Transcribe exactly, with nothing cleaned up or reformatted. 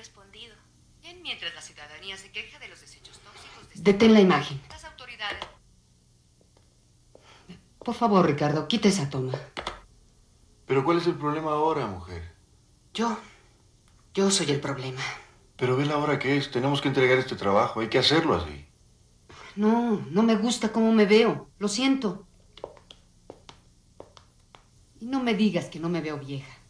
respondido. Bien, mientras la ciudadanía se queja de los desechos tóxicos de... Detén la imagen. Las autoridades... Por favor, Ricardo, quita esa toma. ¿Pero cuál es el problema ahora, mujer? Yo, yo soy el problema. Pero ve la hora que es. Tenemos que entregar este trabajo. Hay que hacerlo así. No, no me gusta cómo me veo. Lo siento. Y no me digas que no me veo vieja.